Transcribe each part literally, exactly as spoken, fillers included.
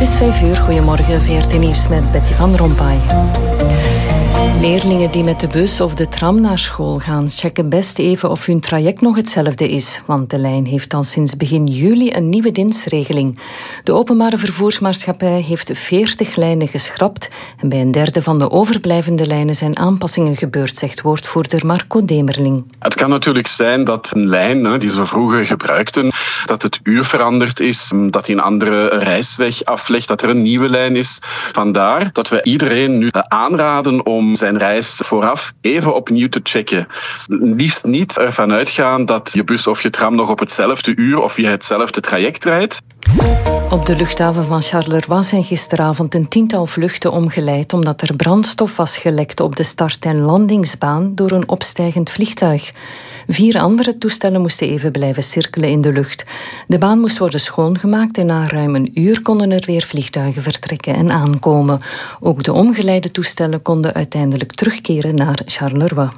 is vijf uur. Goedemorgen, V R T Nieuws met Betty van Rompuy. Leerlingen die met de bus of de tram naar school gaan, checken best even of hun traject nog hetzelfde is. Want de lijn heeft al sinds begin juli een nieuwe dienstregeling. De openbare vervoersmaatschappij heeft veertig lijnen geschrapt. En bij een derde van de overblijvende lijnen zijn aanpassingen gebeurd, zegt woordvoerder Marco Demerling. Het kan natuurlijk zijn dat een lijn die ze vroeger gebruikten, dat het uur veranderd is, dat hij een andere reisweg aflegt, dat er een nieuwe lijn is. Vandaar dat we iedereen nu aanraden om zijn reis vooraf even opnieuw te checken. Liefst niet ervan uitgaan dat je bus of je tram nog op hetzelfde uur of via hetzelfde traject rijdt. Op de luchthaven van Charleroi zijn gisteravond een tiental vluchten omgeleid omdat er brandstof was gelekt op de start- en landingsbaan door een opstijgend vliegtuig. Vier andere toestellen moesten even blijven cirkelen in de lucht. De baan moest worden schoongemaakt en na ruim een uur konden er weer vliegtuigen vertrekken en aankomen. Ook de omgeleide toestellen konden uiteindelijk terugkeren naar Charleroi.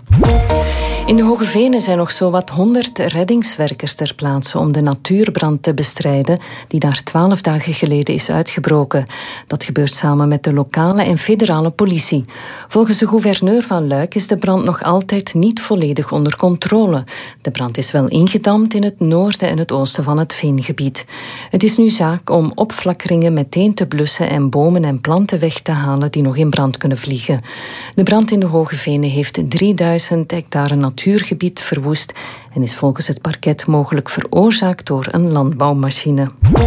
In de Hoge Venen zijn nog zowat honderd reddingswerkers ter plaatse om de natuurbrand te bestrijden die daar twaalf dagen geleden is uitgebroken. Dat gebeurt samen met de lokale en federale politie. Volgens de gouverneur van Luik is de brand nog altijd niet volledig onder controle. De brand is wel ingedamd in het noorden en het oosten van het veengebied. Het is nu zaak om opflakkeringen meteen te blussen en bomen en planten weg te halen die nog in brand kunnen vliegen. De brand in de Hoge Venen heeft drieduizend hectare natuurgebied verwoest en is volgens het parket mogelijk veroorzaakt door een landbouwmachine.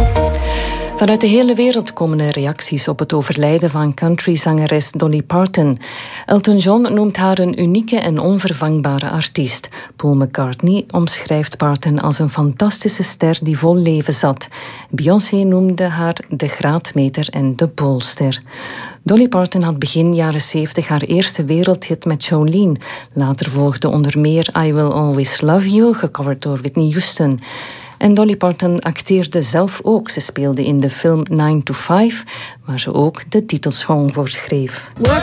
Vanuit de hele wereld komen er reacties op het overlijden van countryzangeres Dolly Parton. Elton John noemt haar een unieke en onvervangbare artiest. Paul McCartney omschrijft Parton als een fantastische ster die vol leven zat. Beyoncé noemde haar de graadmeter en de poolster. Dolly Parton had begin jaren zeventig haar eerste wereldhit met Jolene. Later volgde onder meer I Will Always Love You, gecoverd door Whitney Houston. En Dolly Parton acteerde zelf ook. Ze speelde in de film nine to five, waar ze ook de titelsong voor schreef.